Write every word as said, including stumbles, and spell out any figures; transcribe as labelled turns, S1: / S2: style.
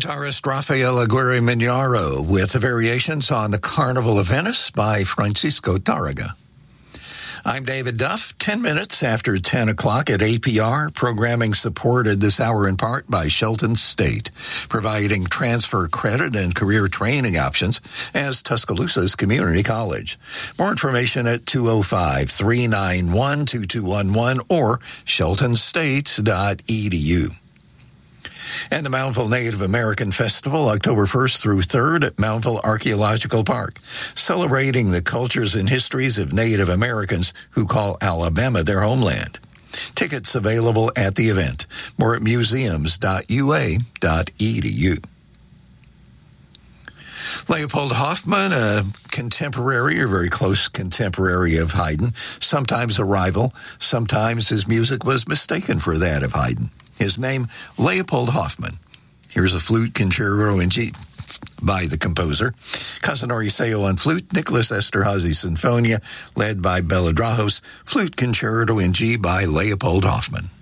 S1: Guitarist Rafael Aguirre Mignaro with the variations on the Carnival of Venice by Francisco Tárrega. I'm David Duff. Ten minutes after ten o'clock at A P R, programming supported this hour in part by Shelton State, providing transfer credit and career training options as Tuscaloosa's community college. More information at two oh five, three nine one, two two one one or shelton state dot e d u. And the Moundsville Native American Festival, October first through third at Moundsville Archaeological Park, celebrating the cultures and histories of Native Americans who call Alabama their homeland. Tickets available at the event. More at museums dot u a dot e d u. Leopold Hoffman, a contemporary or very close contemporary of Haydn, sometimes a rival, sometimes his music was mistaken for that of Haydn. His name, Leopold Hoffman. Here's a flute concerto in G by the composer. Casanori on flute, Nicholas Esterhazy Sinfonia, led by Beladrajos, flute concerto in G by Leopold Hoffman.